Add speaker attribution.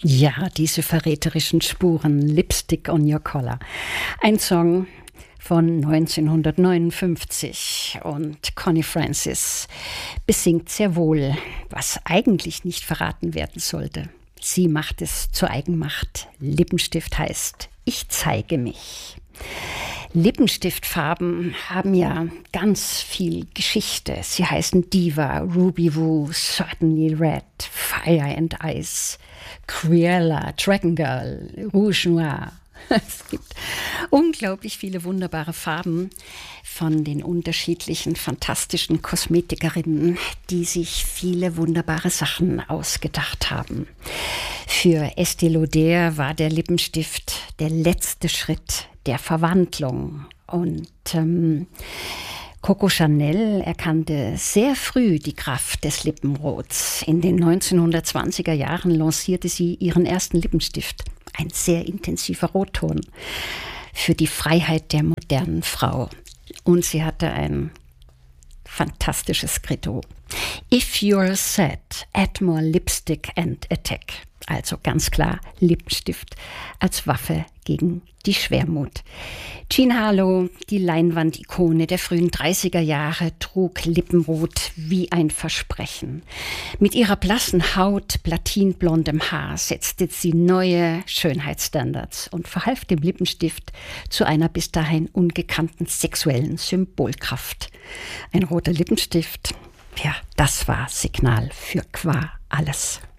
Speaker 1: Ja, diese verräterischen Spuren, Lipstick on Your Collar. Ein Song von 1959 und Connie Francis besingt sehr wohl, was eigentlich nicht verraten werden sollte. Sie macht es zur Eigenmacht. Lippenstift heißt, ich zeige mich. Lippenstiftfarben haben ja ganz viel Geschichte. Sie heißen Diva, Ruby Woo, Certainly Red, Fire and Ice, Cruella, Dragon Girl, Rouge Noir. Es gibt unglaublich viele wunderbare Farben von den unterschiedlichen fantastischen Kosmetikerinnen, die sich viele wunderbare Sachen ausgedacht haben. Für Estée Lauder war der Lippenstift der letzte Schritt der Verwandlung. Und Coco Chanel erkannte sehr früh die Kraft des Lippenrots. In den 1920er Jahren lancierte sie ihren ersten Lippenstift. Ein sehr intensiver Rotton für die Freiheit der modernen Frau. Und sie hatte ein fantastisches Credo. If you're sad, add more lipstick and attack. Also ganz klar Lippenstift als Waffe gegen die Schwermut. Jean Harlow, die Leinwandikone der frühen 30er Jahre, trug Lippenrot wie ein Versprechen. Mit ihrer blassen Haut, platinblondem Haar setzte sie neue Schönheitsstandards und verhalf dem Lippenstift zu einer bis dahin ungekannten sexuellen Symbolkraft. Ein roter Lippenstift, ja, das war Signal für qua alles.